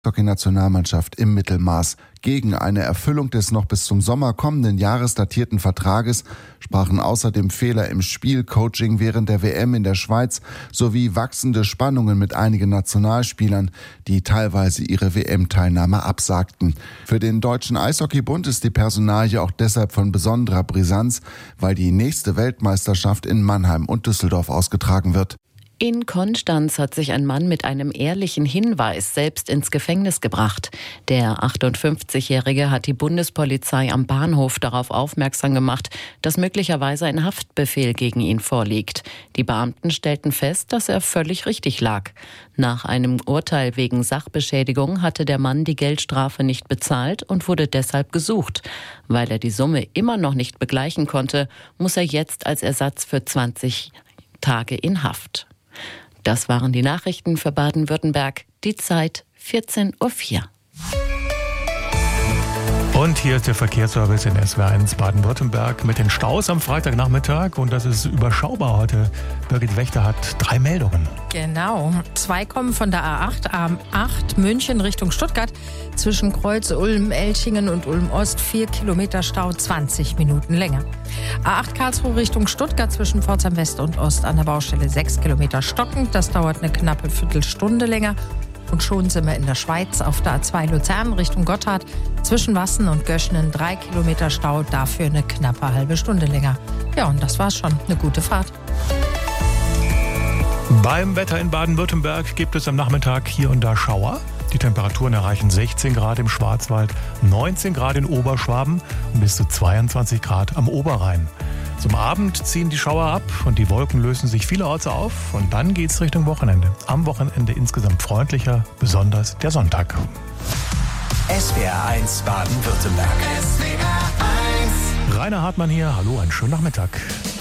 Eishockey-Nationalmannschaft im Mittelmaß. Gegen eine Erfüllung des noch bis zum Sommer kommenden Jahres datierten Vertrages sprachen außerdem Fehler im Spielcoaching während der WM in der Schweiz sowie wachsende Spannungen mit einigen Nationalspielern, die teilweise ihre WM-Teilnahme absagten. Für den Deutschen Eishockeybund ist die Personalie auch deshalb von besonderer Brisanz, weil die nächste Weltmeisterschaft in Mannheim und Düsseldorf ausgetragen wird. In Konstanz hat sich ein Mann mit einem ehrlichen Hinweis selbst ins Gefängnis gebracht. Der 58-Jährige hat die Bundespolizei am Bahnhof darauf aufmerksam gemacht, dass möglicherweise ein Haftbefehl gegen ihn vorliegt. Die Beamten stellten fest, dass er völlig richtig lag. Nach einem Urteil wegen Sachbeschädigung hatte der Mann die Geldstrafe nicht bezahlt und wurde deshalb gesucht. Weil er die Summe immer noch nicht begleichen konnte, muss er jetzt als Ersatz für 20 Tage in Haft. Das waren die Nachrichten für Baden-Württemberg. Die Zeit 14:04 Uhr. Und hier ist der Verkehrsservice in SWR1 Baden-Württemberg mit den Staus am Freitagnachmittag. Und das ist überschaubar heute. Birgit Wächter hat 3 Meldungen. Genau. 2 kommen von der A8, A8 München Richtung Stuttgart. Zwischen Kreuz, Ulm, Elchingen und Ulm-Ost 4 Kilometer Stau, 20 Minuten länger. A8 Karlsruhe Richtung Stuttgart zwischen Pforzheim West und Ost an der Baustelle 6 Kilometer stockend. Das dauert eine knappe Viertelstunde länger. Und schon sind wir in der Schweiz auf der A2 Luzern Richtung Gotthard. Zwischen Wassen und Göschenen 3 Kilometer Stau, dafür eine knappe halbe Stunde länger. Ja, und das war's schon. Eine gute Fahrt. Beim Wetter in Baden-Württemberg gibt es am Nachmittag hier und da Schauer. Die Temperaturen erreichen 16 Grad im Schwarzwald, 19 Grad in Oberschwaben und bis zu 22 Grad am Oberrhein. Zum Abend ziehen die Schauer ab und die Wolken lösen sich vielerorts auf. Und dann geht's Richtung Wochenende. Am Wochenende insgesamt freundlicher, besonders der Sonntag. SWR1 Baden-Württemberg. Rainer Hartmann hier, hallo, einen schönen Nachmittag.